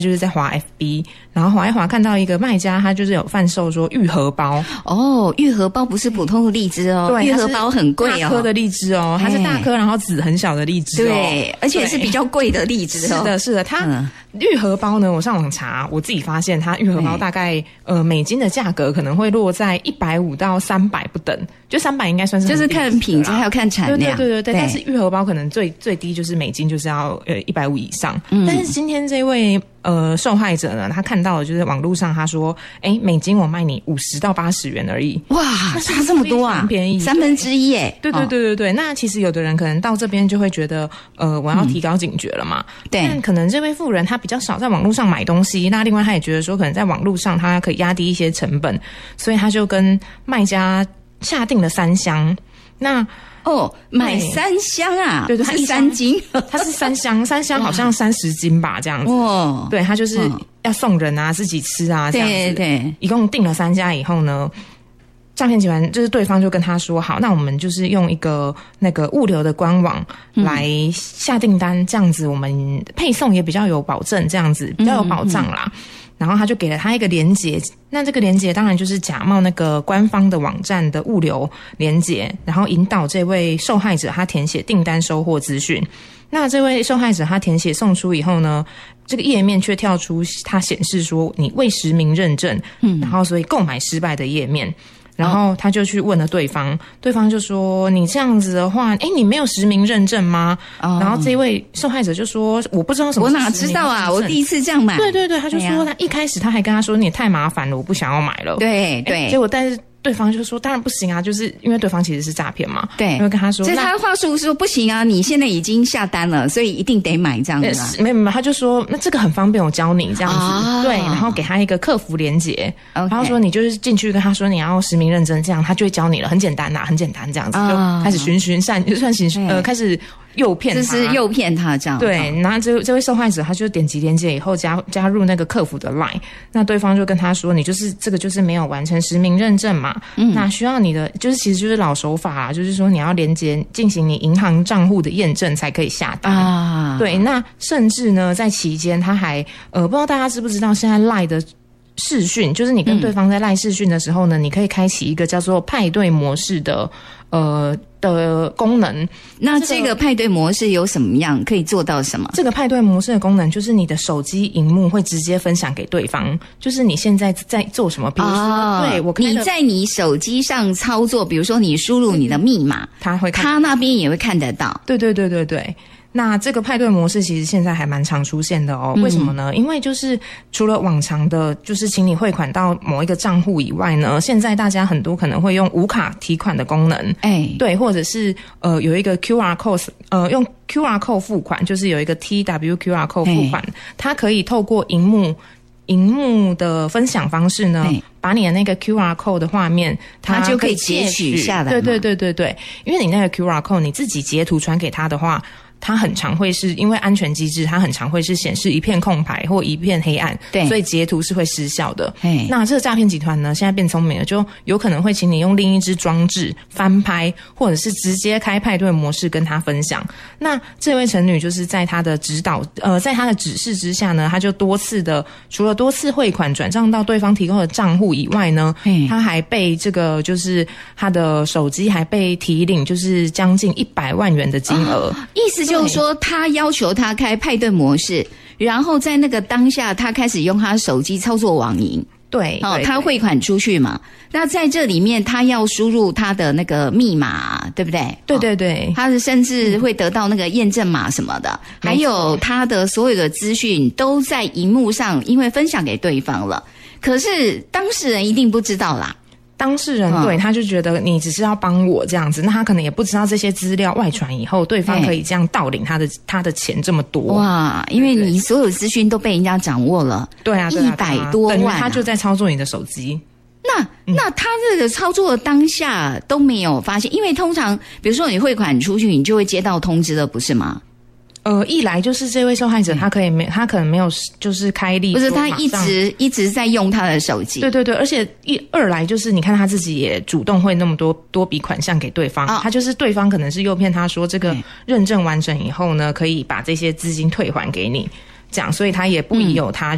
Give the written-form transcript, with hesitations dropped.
就是在滑 FB， 然后滑一滑看到一个卖家，他就是有贩售说玉荷包。 哦，玉荷包不是普通的荔枝哦， 对， 玉荷包很贵哦， 大颗的荔枝哦，它是大颗然后籽很小的荔枝哦， 对，而且是比较贵的荔枝哦。 是的，是的，它玉荷包呢，我上网查，我自己发现它玉荷包大概美金的价格可能会落在150到300不等，就300应该算是就是看品质还有看产量， 对，但是玉荷包可能最低就是美金就是要150以上，但是今天这位受害者呢，他看到的就是网络上他说，美金我卖你50到80元而已， 哇，差这么多啊， 便宜 1/3耶， 对，那其实有的人可能到这边就会觉得，我要提高警觉了嘛，对，但可能这位妇人她比较少在网络上买东西，那另外她也觉得说，可能在网络上她可以压低一些成本，所以她就跟卖家下定了3箱，那。 买3箱啊？ 对， 它是3斤， 它是3箱，3箱好像30斤吧，这样子。对，它就是要送人啊，自己吃啊，这样子。对，一共订了3家以后呢，诈骗集团就是对方就跟他说，好，那我们就是用一个那个物流的官网来下订单，这样子我们配送也比较有保证，这样子比较有保障啦。然后他就给了他一个连结，那这个连结当然就是假冒那个官方的网站的物流连结，然后引导这位受害者他填写订单收货资讯。那这位受害者他填写送出以后呢，这个页面却跳出他显示说你未实名认证，然后所以购买失败的页面。然后他就去问了对方，对方就说你这样子的话，你没有实名认证吗？然后这位受害者就说我不知道什么是实名认证， 我哪知道啊，我第一次这样买。 对，他就说他一开始他还跟他说你也太麻烦了，我不想要买了。对，结果但是对方就说当然不行啊，就是因为对方其实是诈骗嘛。对，因为跟他说，所以他的话术是说不行啊，你现在已经下单了，所以一定得买这样子啊。没有，他就说那这个很方便，我教你这样子。对，然后给他一个客服连结，然后说你就是进去跟他说你要实名认证，这样他就会教你了，很简单呐，很简单这样子，就开始循善就算开始诱骗他，这是诱骗他这样。对，然后这位受害者他就点击连结以后加入那个客服的 LINE， 那对方就跟他说你就是这个就是没有完成实名认证嘛，那需要你的就是其实就是老手法啊，就是说你要连结进行你银行账户的验证才可以下单啊。对，那甚至呢在期间他还不知道大家知不知道现在 LINE 的视讯，就是你跟对方在 LINE 视讯的时候呢，你可以开启一个叫做派对模式的功能。那这个派对模式有什么样可以做到什么？这个派对模式的功能就是你的手机荧幕会直接分享给对方，就是你现在在做什么，比如说对你在你手机上操作，比如说你输入你的密码，他那边也会看得到。对。那这个派对模式其实现在还蛮常出现的哦，为什么呢？因为就是除了往常的就是请你汇款到某一个账户以外呢，现在大家很多可能会用无卡提款的功能，对，或者是有一个 QR code， 用 QR code 付款，就是有一个 TW QR code 付款，它可以透过荧幕的分享方式呢，把你的那个 QR code 的画面，它就可以截取下来。对，因为你那个 QR code 你自己截图传给他的话，它很常会是因为安全机制，它很常会是显示一片空白或一片黑暗，对，所以截图是会失效的。那这个诈骗集团呢，现在变聪明了，就有可能会请你用另一只装置翻拍，或者是直接开派对模式跟他分享。那这位陈女就是在她的指示之下呢，她就除了多次汇款转账到对方提供的账户以外呢，她还被这个就是她的手机还被提领，就是将近100万元的金额，意思就是说，他要求他开派对模式，然后在那个当下，他开始用他手机操作网银。对，他汇款出去嘛。那在这里面，他要输入他的那个密码，对不对？对，他甚至会得到那个验证码什么的，还有他的所有的资讯都在荧幕上，因为分享给对方了。可是当事人一定不知道啦。当事人对他就觉得你只是要帮我这样子，那他可能也不知道这些资料外传以后，对方可以这样盗领他的钱这么多哇！因为你所有资讯都被人家掌握了，对啊，100多万，等于他就在操作你的手机。那他这个操作的当下都没有发现，因为通常比如说你汇款出去，你就会接到通知了，不是吗？一来就是这位受害者他可能没有就是开立，不是他一直在用他的手机，对，而且二来就是你看他自己也主动会那么多笔款项给对方，他就是对方可能是诱骗他说这个认证完成以后呢，可以把这些资金退还给你，这样，所以他也不疑有他。